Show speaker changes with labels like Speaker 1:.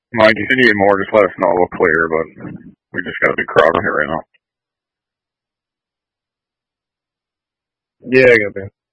Speaker 1: Mike, if you need more, just let us know. We'll clear, but we just got a big crowd here right now.
Speaker 2: Yeah, I got that.